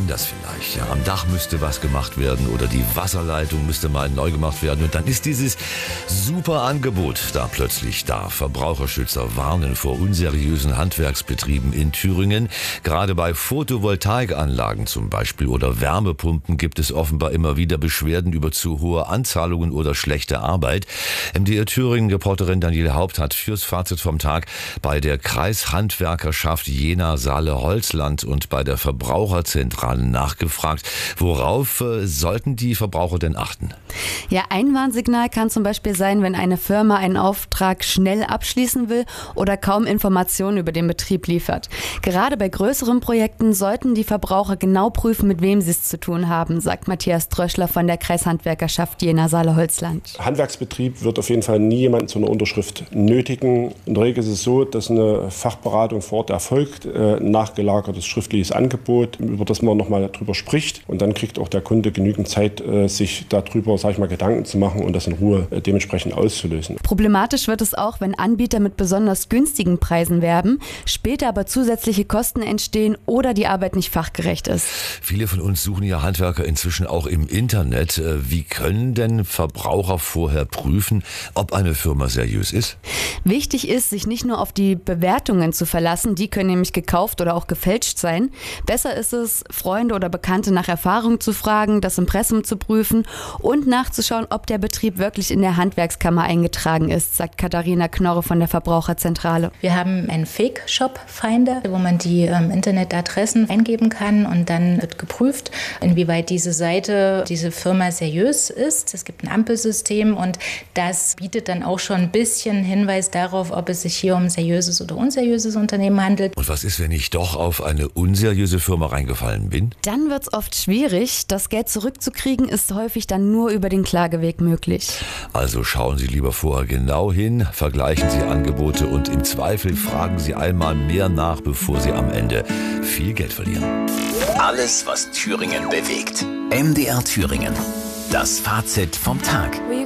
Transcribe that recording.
kennen das vielleicht. Ja, am Dach müsste was gemacht werden oder die Wasserleitung müsste mal neu gemacht werden. Und dann ist dieses super Angebot da plötzlich da. Verbraucherschützer warnen vor unseriösen Handwerksbetrieben in Thüringen. Gerade bei Photovoltaikanlagen zum Beispiel oder Wärmepumpen gibt es offenbar immer wieder Beschwerden über zu hohe Anzahlungen oder schlechte Arbeit. MDR Thüringen-Reporterin Daniela Haupt hat fürs Fazit vom Tag bei der Kreishandwerkerschaft Jena-Saale-Holzland und bei der Verbraucherzentrale nachgefragt. Worauf sollten die Verbraucher denn achten? Ja, ein Warnsignal kann zum Beispiel sein, wenn eine Firma einen Auftrag schnell abschließen will oder kaum Informationen über den Betrieb liefert. Gerade bei größeren Projekten sollten die Verbraucher genau prüfen, mit wem sie es zu tun haben, sagt Matthias Dröschler von der Kreishandwerkerschaft Jena-Saale-Holzland. Handwerksbetrieb wird auf jeden Fall nie jemanden zu einer Unterschrift nötigen. In der Regel ist es so, dass eine Fachberatung vor Ort erfolgt, nachgelagertes schriftliches Angebot, über das man nochmal drüber spricht. Und dann kriegt auch der Kunde genügend Zeit, sich darüber, Gedanken zu machen und das in Ruhe dementsprechend auszulösen. Problematisch wird es auch, wenn Anbieter mit besonders günstigen Preisen werben, später aber zusätzliche Kosten entstehen oder die Arbeit nicht fachgerecht ist. Viele von uns suchen ja Handwerker inzwischen auch im Internet. Wie können denn Verbraucher vorher prüfen, ob eine Firma seriös ist? Wichtig ist, sich nicht nur auf die Bewertungen zu verlassen, die können nämlich gekauft oder auch gefälscht sein. Besser ist es, Freunde oder Bekannte nach Erfahrung zu fragen, das Impressum zu prüfen und nachzuschauen, ob der Betrieb wirklich in der Handwerkskammer eingetragen ist, sagt Katharina Knorre von der Verbraucherzentrale. Wir haben einen Fake-Shop-Finder, wo man die Internetadressen eingeben kann und dann wird geprüft, inwieweit diese Seite, diese Firma seriös ist. Es gibt ein Ampelsystem und das bietet dann auch schon ein bisschen Hinweis darauf, ob es sich hier um seriöses oder unseriöses Unternehmen handelt. Und was ist, wenn ich doch auf eine unseriöse Firma reingefallen bin? Dann wird es oft schwierig. Das Geld zurückzukriegen ist häufig dann nur über den Klageweg möglich. Also schauen Sie lieber vorher genau hin, vergleichen Sie Angebote und im Zweifel fragen Sie einmal mehr nach, bevor Sie am Ende viel Geld verlieren. Alles, was Thüringen bewegt. MDR Thüringen. Das Fazit vom Tag.